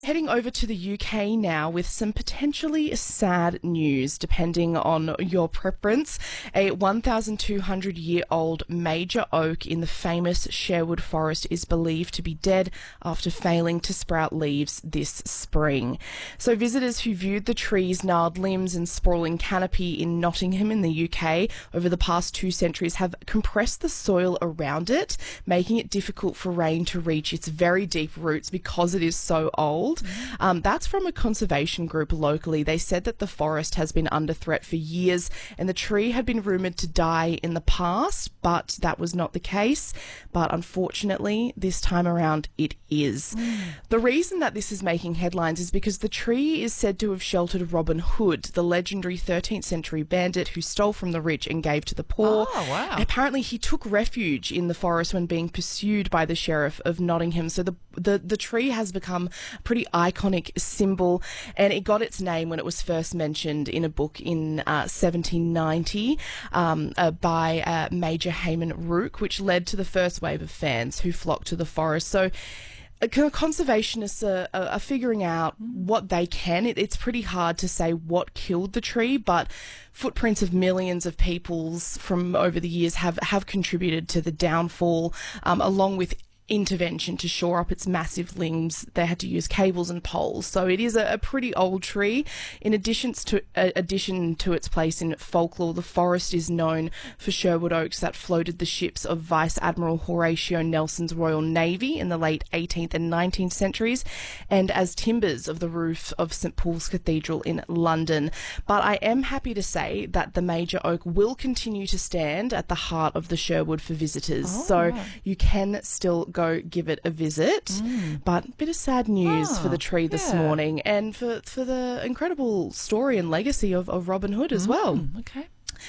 Heading over to the UK now with some potentially sad news, depending on your preference. A 1,200-year-old major oak in the famous Sherwood Forest is believed to be dead after failing to sprout leaves this spring. So visitors who viewed the tree's gnarled limbs and sprawling canopy in Nottingham in the UK over the past 2 centuries have compressed the soil around it, making it difficult for rain to reach its very deep roots because it is so old. That's from a conservation group locally. They said that the forest has been under threat for years and the tree had been rumoured to die in the past, but that was not the case. But unfortunately, this time around, it is. The reason that this is making headlines is because the tree is said to have sheltered Robin Hood, the legendary 13th century bandit who stole from the rich and gave to the poor. Oh, wow. And apparently, he took refuge in the forest when being pursued by the Sheriff of Nottingham. So the tree has become a pretty iconic symbol, and it got its name when it was first mentioned in a book in 1790 by Major Hayman Rook, which led to the first wave of fans who flocked to the forest. So conservationists are figuring out what they can. It's pretty hard to say what killed the tree, but footprints of millions of peoples from over the years have contributed to the downfall, along with intervention to shore up its massive limbs. They had to use cables and poles. So it is a pretty old tree. In addition to its place in folklore, the forest is known for Sherwood oaks that floated the ships of Vice Admiral Horatio Nelson's Royal Navy in the late 18th and 19th centuries, and as timbers of the roof of St Paul's Cathedral in London. But I am happy to say that the major oak will continue to stand at the heart of the Sherwood for visitors. So you can still go give it a visit. But a bit of sad news for the tree this morning, and for the incredible story and legacy of Robin Hood as well. Okay.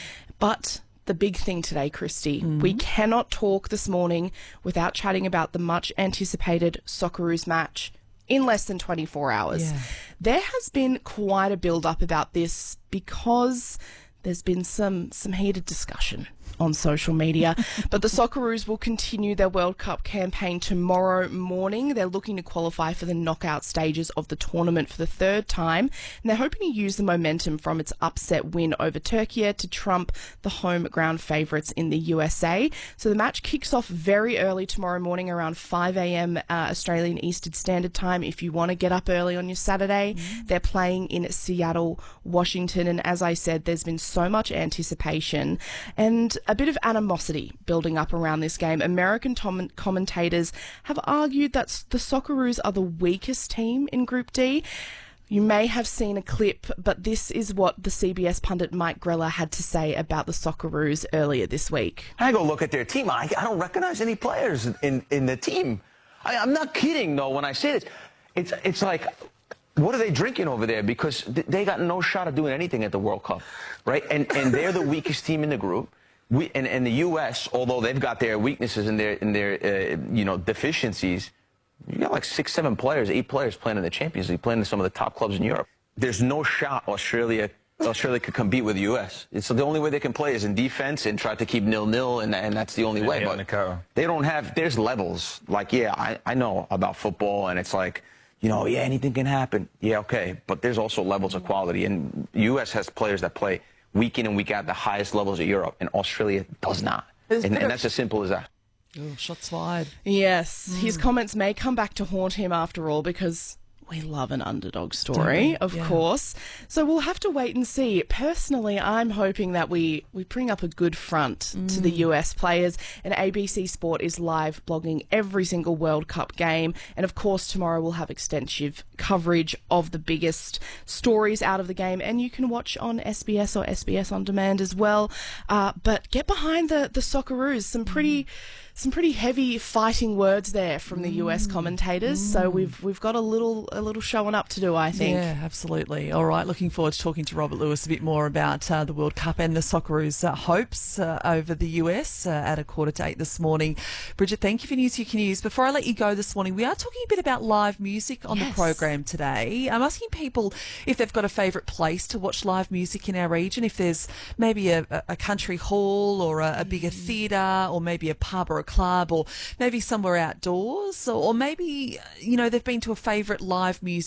But the big thing today, Christy, we cannot talk this morning without chatting about the much anticipated Socceroos match in less than 24 hours. There has been quite a build-up about this because there's been some heated discussion on social media. But the Socceroos will continue their World Cup campaign tomorrow morning. They're looking to qualify for the knockout stages of the tournament for the 3rd time, and they're hoping to use the momentum from its upset win over Turkey to trump the home ground favourites in the USA. So the match kicks off very early tomorrow morning around 5 a.m. Australian Eastern Standard Time if you want to get up early on your Saturday. They're playing in Seattle, Washington, and as I said, there's been so much anticipation and a bit of animosity building up around this game. American commentators have argued that the Socceroos are the weakest team in Group D. You may have seen a clip, but this is what the CBS pundit Mike Grella had to say about the Socceroos earlier this week. I go look at their team. I don't recognize any players in the team. I'm not kidding, though, when I say this. It's like, what are they drinking over there? Because they got no shot of doing anything at the World Cup, right? And they're the weakest team in the group. And the U.S., although they've got their weaknesses and their deficiencies, you got like 6, 7 players, 8 players playing in the Champions League, playing in some of the top clubs in Europe. There's no shot Australia could compete with the U.S. It's the only way they can play is in defense and try to keep 0-0, and that's the only way. But they don't have. There's levels. Like, I know about football, and it's like, anything can happen. Yeah, okay, but there's also levels of quality, and U.S. has players that play week in and week out at the highest levels of Europe, and Australia does not. And that's as simple as that. Oh, shots fired. Yes, his comments may come back to haunt him after all, because we love an underdog story, of course. So we'll have to wait and see. Personally, I'm hoping that we bring up a good front to the US players, and ABC Sport is live blogging every single World Cup game. And of course, tomorrow we'll have extensive coverage of the biggest stories out of the game, and you can watch on SBS or SBS On Demand as well. But get behind the Socceroos. Some pretty heavy fighting words there from the US commentators. So we've got a little showing up to do, I think. Yeah, absolutely. All right, looking forward to talking to Robert Lewis a bit more about the World Cup and the Socceroos' hopes over the US at 7:45 this morning. Bridget, thank you for News You Can Use. Before I let you go this morning, we are talking a bit about live music on the program today. I'm asking people if they've got a favourite place to watch live music in our region, if there's maybe a country hall or a bigger theatre, or maybe a pub or a club, or maybe somewhere outdoors, or maybe, they've been to a favourite live music